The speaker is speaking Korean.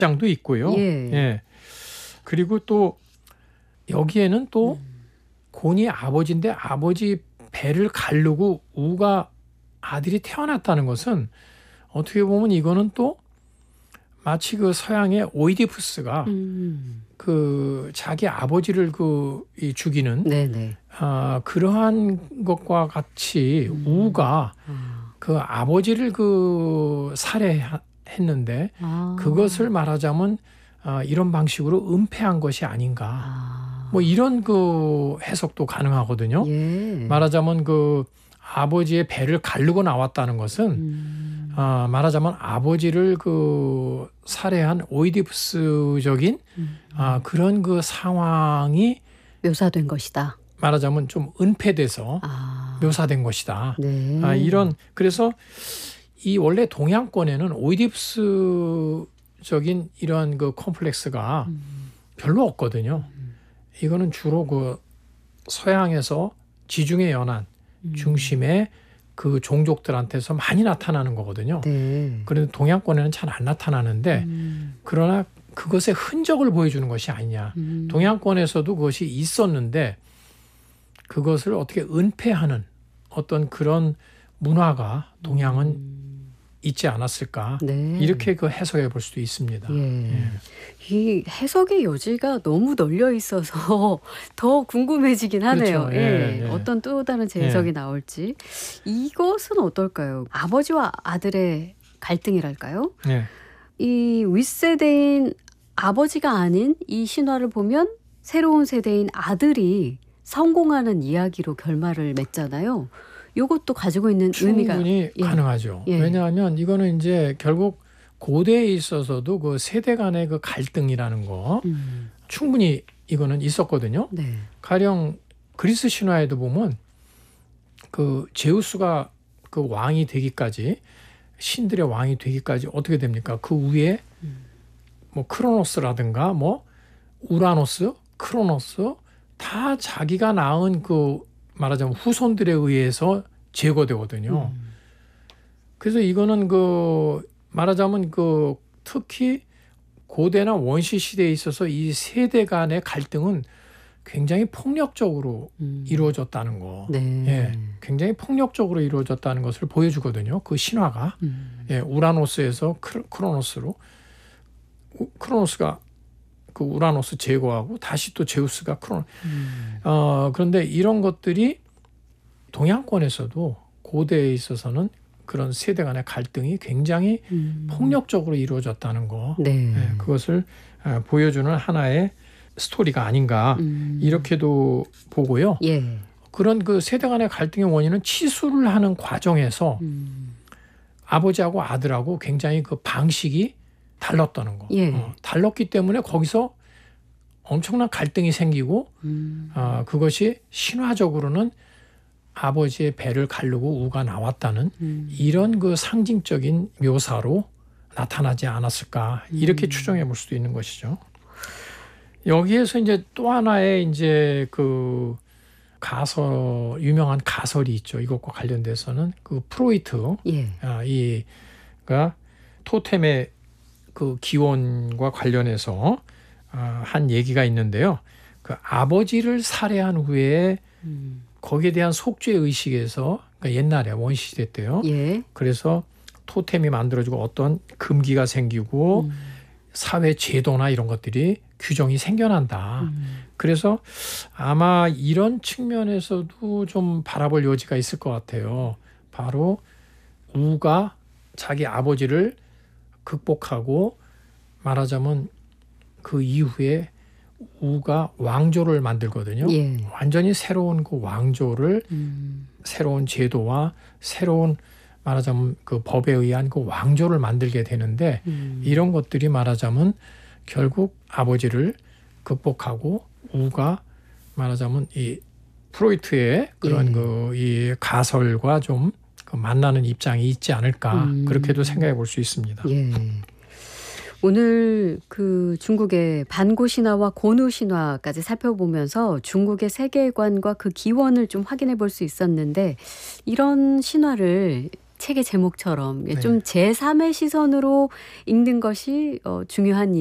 장도 있고요. 예. 예. 그리고 또 여기에는 또 곤이 아버지인데 아버지 배를 가르고 우가 아들이 태어났다는 것은 어떻게 보면 이거는 또 마치 그 서양의 오이디푸스가 그 자기 아버지를 이 죽이는 네네. 그러한 것과 같이 우가 그 아버지를 그 살해했는데 그것을 말하자면 이런 방식으로 은폐한 것이 아닌가. 뭐 이런 그 해석도 가능하거든요. 예. 말하자면 그 아버지의 배를 가르고 나왔다는 것은 말하자면 아버지를 그 살해한 오이디푸스적인 그런 그 상황이 묘사된 것이다. 말하자면 좀 은폐돼서 묘사된 것이다. 네. 이런 그래서 이 원래 동양권에는 오이디푸스적인 이러한 그 컴플렉스가 별로 없거든요. 이거는 주로 그 서양에서 지중해 연안 중심의 그 종족들한테서 많이 나타나는 거거든요. 네. 그런데 동양권에는 잘 안 나타나는데 그러나 그것의 흔적을 보여주는 것이 아니냐. 동양권에서도 그것이 있었는데 그것을 어떻게 은폐하는 어떤 그런 문화가 동양은 있지 않았을까. 네. 이렇게 그 해석해 볼 수도 있습니다. 예. 이 해석의 여지가 너무 널려 있어서 더 궁금해지긴 하네요. 그렇죠. 예. 예. 어떤 또 다른 재해석이 나올지. 이것은 어떨까요? 아버지와 아들의 갈등이랄까요? 예. 이 윗세대인 아버지가 아닌 이 신화를 보면 새로운 세대인 아들이 성공하는 이야기로 결말을 맺잖아요. 이것도 가지고 있는 의미가 충분히 가능하죠. 예. 왜냐하면 이거는 이제 결국 고대에 있어서도 그 세대 간의 그 갈등이라는 거 충분히 이거는 있었거든요. 네. 가령 그리스 신화에도 보면 그 제우스가 그 왕이 되기까지 신들의 왕이 되기까지 어떻게 됩니까? 그 위에 뭐 크로노스라든가 뭐 우라노스, 크로노스 다 자기가 낳은 그 말하자면 후손들에 의해서 제거되거든요. 그래서 이거는 그 말하자면 그 특히 고대나 원시 시대에 있어서 이 세대 간의 갈등은 굉장히 폭력적으로 이루어졌다는 거. 네. 예, 굉장히 폭력적으로 이루어졌다는 것을 보여주거든요. 그 신화가. 예, 우라노스에서 크로노스로 크로노스가 그 우라노스 제거하고 다시 또 제우스가 그런데 이런 것들이 동양권에서도 고대에 있어서는 그런 세대 간의 갈등이 굉장히 폭력적으로 이루어졌다는 거. 네. 예, 그것을 보여주는 하나의 스토리가 아닌가 이렇게도 보고요. 예. 그런 그 세대 간의 갈등의 원인은 치수를 하는 과정에서 아버지하고 아들하고 굉장히 그 방식이 달랐다는 거. 예. 달랐기 때문에 거기서 엄청난 갈등이 생기고 그것이 신화적으로는 아버지의 배를 가르고 우가 나왔다는 이런 그 상징적인 묘사로 나타나지 않았을까 이렇게 추정해 볼 수도 있는 것이죠. 여기에서 이제 또 하나의 이제 그 유명한 가설이 있죠. 이것과 관련돼서는 그 프로이트, 예. 이가 토템의 그 기원과 관련해서 한 얘기가 있는데요. 그 아버지를 살해한 후에 거기에 대한 속죄 의식에서 그러니까 옛날에 원시시대 때요. 예. 그래서 토템이 만들어지고 어떤 금기가 생기고 사회 제도나 이런 것들이 규정이 생겨난다. 그래서 아마 이런 측면에서도 좀 바라볼 여지가 있을 것 같아요. 바로 우가 자기 아버지를 극복하고 말하자면 그 이후에 우가 왕조를 만들거든요. 예. 완전히 새로운 그 왕조를 새로운 제도와 새로운 말하자면 그 법에 의한 그 왕조를 만들게 되는데 이런 것들이 말하자면 결국 아버지를 극복하고 우가 말하자면 이 프로이트의 그런 예. 그 이 가설과 좀 그 만나는 입장이 있지 않을까 그렇게도 생각해 볼 수 있습니다. 예. 오늘 그 중국의 반고 신화와 고누 신화까지 살펴보면서 중국의 세계관과 그 기원을 좀 확인해 볼 수 있었는데 이런 신화를 책의 제목처럼 네. 좀 제3의 시선으로 읽는 것이 중요한